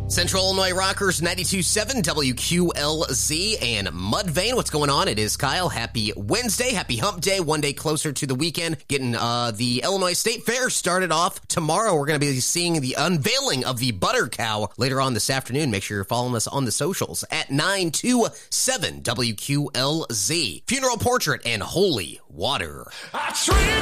Central Illinois Rockers 92.7 WQLZ and Mudvayne. What's going on? It is Kyle. Happy Wednesday. Happy hump day. One day closer to the weekend. Getting the Illinois State Fair started off tomorrow. We're going to be seeing the unveiling of the Butter Cow later on this afternoon. Make sure you're following us on the socials at 927 WQLZ. Funeral Portrait and Holy Water.